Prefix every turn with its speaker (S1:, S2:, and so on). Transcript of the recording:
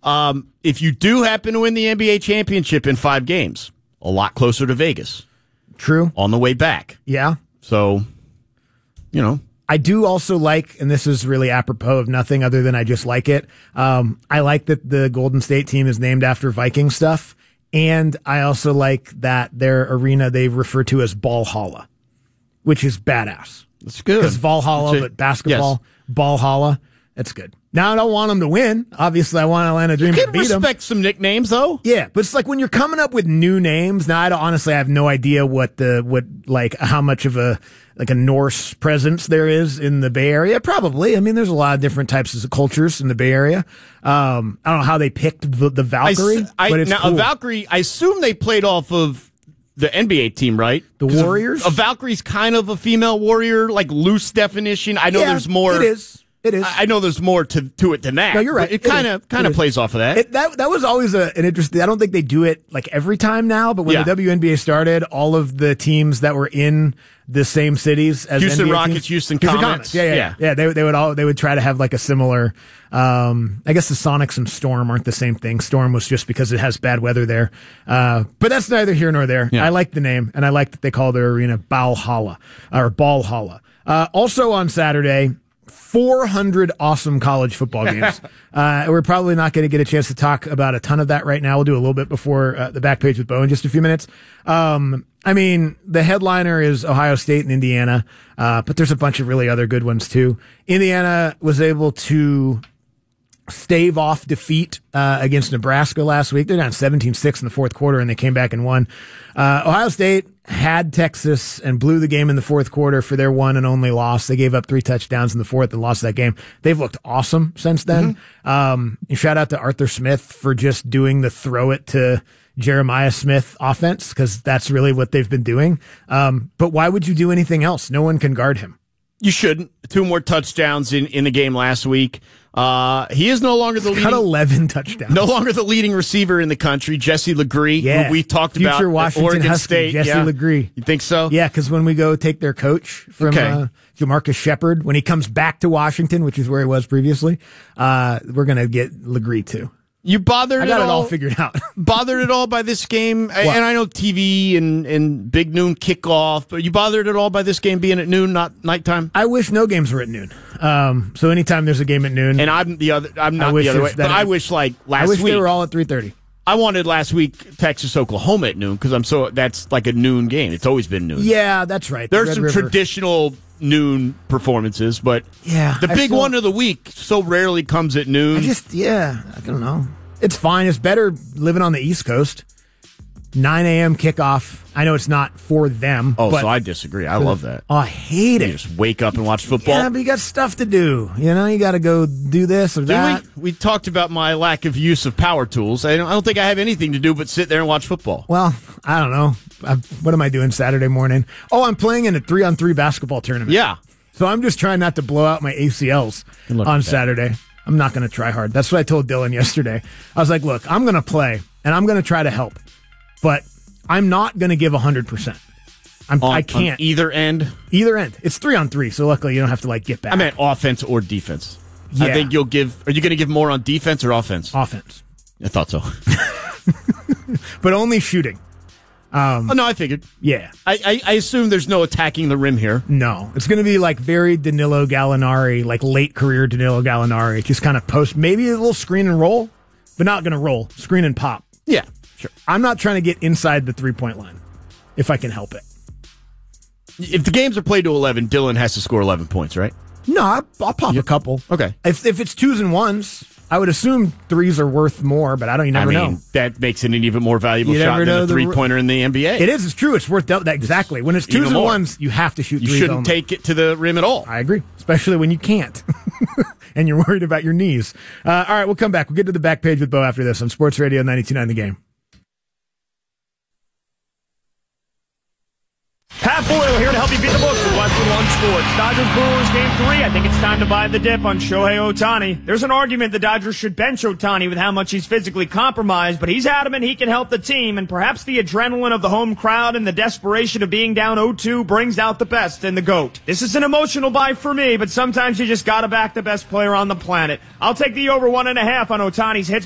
S1: If you do happen to win the NBA championship in 5 games, a lot closer to Vegas.
S2: True.
S1: On the way back.
S2: Yeah.
S1: So,
S2: I do also like, and this is really apropos of nothing other than I just like it. I like that the Golden State team is named after Viking stuff. And I also like that their arena they refer to as Ballhalla, which is badass.
S1: That's good.
S2: Because Valhalla, but basketball, yes. Ballhalla. That's good. Now, I don't want them to win. Obviously, I want Atlanta Dream to beat them.
S1: Respect some nicknames, though.
S2: Yeah, but it's like when you're coming up with new names. Now, I have no idea how much of a Norse presence there is in the Bay Area. Probably. I mean, there's a lot of different types of cultures in the Bay Area. I don't know how they picked the Valkyrie, but it's cool.
S1: A Valkyrie, I assume they played off of the NBA team, right?
S2: The Warriors?
S1: A Valkyrie's kind of a female warrior, like loose definition. I know there's more.
S2: It is.
S1: I know there's more to it than that.
S2: No, you're right.
S1: It kind of plays off of that.
S2: That was always an interesting. I don't think they do it like every time now, but when the WNBA started, all of the teams that were in the same cities as
S1: Houston
S2: NBA
S1: Rockets,
S2: teams,
S1: Houston Comets.
S2: Yeah. They would try to have like a similar. I guess the Sonics and Storm aren't the same thing. Storm was just because it has bad weather there. But that's neither here nor there. Yeah. I like the name, and I like that they call their arena Ballhalla or Ballhalla. Also on Saturday, 400 awesome college football games. We're probably not going to get a chance to talk about a ton of that right now. We'll do a little bit before the back page with Bo in just a few minutes. I mean, the headliner is Ohio State and Indiana, but there's a bunch of really other good ones too. Indiana was able to stave off defeat against Nebraska last week. They're down 17-6 in the fourth quarter, and they came back and won. Ohio State had Texas and blew the game in the fourth quarter for their one and only loss. They gave up 3 touchdowns in the fourth and lost that game. They've looked awesome since then. Shout out to Arthur Smith for just doing the throw it to Jeremiah Smith offense, because that's really what they've been doing. But why would you do anything else? No one can guard him.
S1: You shouldn't. 2 more touchdowns in the game last week. He is no longer the leading.
S2: Got 11 touchdowns.
S1: No longer the leading receiver in the country. Jesse Legree, who we talked
S2: Future
S1: about
S2: Washington
S1: at Oregon
S2: Husky,
S1: State.
S2: Jesse Legree.
S1: You think so?
S2: Yeah, because when we go take their coach from Jamarcus Shepard, when he comes back to Washington, which is where he was previously, we're gonna get Legree too.
S1: You bothered?
S2: I got it all figured out.
S1: Bothered at all by this game? What? And I know TV and big noon kickoff, but you bothered at all by this game being at noon, not nighttime?
S2: I wish no games were at noon. So anytime there's a game at noon,
S1: and I'm not the other way. But I wish last week
S2: they were all at 3:30.
S1: I wanted last week Texas Oklahoma at noon because that's like a noon game. It's always been noon.
S2: Yeah, that's right.
S1: There's some traditional noon performances, but the big one of the week so rarely comes at noon.
S2: I don't know. It's fine. It's better living on the East Coast. 9 a.m. kickoff. I know it's not for them.
S1: Oh, so I disagree. I love that.
S2: Oh, I hate it.
S1: You just wake up and watch football.
S2: Yeah, but you got stuff to do. You got to go do this or that.
S1: We talked about my lack of use of power tools. I don't think I have anything to do but sit there and watch football.
S2: Well, I don't know. What am I doing Saturday morning? Oh, I'm playing in a 3-on-3 basketball tournament.
S1: Yeah.
S2: So I'm just trying not to blow out my ACLs on Saturday. I'm not going to try hard. That's what I told Dylan yesterday. I was like, look, I'm going to play, and I'm going to try to help. But I'm not going to give 100%. I can't.
S1: On either end?
S2: Either end. It's 3-on-3, so luckily you don't have to get back.
S1: I meant offense or defense.
S2: Yeah.
S1: I think are you going to give more on defense or offense?
S2: Offense.
S1: I thought so.
S2: But only shooting.
S1: No, I figured.
S2: Yeah.
S1: I assume there's no attacking the rim here.
S2: No. It's going to be very Danilo Gallinari, late career Danilo Gallinari. Just kind of post, maybe a little screen and roll, but not going to roll. Screen and pop.
S1: Yeah, sure.
S2: I'm not trying to get inside the 3-point line if I can help it.
S1: If the games are played to 11, Dylan has to score 11 points, right?
S2: No, I'll pop a couple.
S1: Okay.
S2: If it's 2s and 1s, I would assume 3s are worth more, but you never know.
S1: That makes it an even more valuable shot than a 3-pointer in the NBA.
S2: It is. It's true. It's worth that exactly. When it's 2s and 1s, you have to shoot 3s.
S1: You shouldn't take it to the rim at all.
S2: I agree, especially when you can't. And you're worried about your knees. All right, we'll come back. We'll get to the back page with Bo after this on Sports Radio 92.9 The Game.
S3: Pat Boyle here to help you beat the books with Westwood One Sports. Dodgers Brewers Game 3. I think it's time to buy the dip on Shohei Ohtani. There's an argument the Dodgers should bench Ohtani with how much he's physically compromised, but he's adamant he can help the team, and perhaps the adrenaline of the home crowd and the desperation of being down 0-2 brings out the best in the GOAT. This is an emotional buy for me, but sometimes you just gotta back the best player on the planet. I'll take the over 1.5 on Ohtani's hits